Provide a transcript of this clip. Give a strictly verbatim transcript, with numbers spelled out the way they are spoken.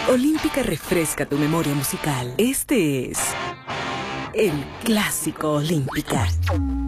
Olímpica refresca tu memoria musical. Este es el Clásico Olímpica.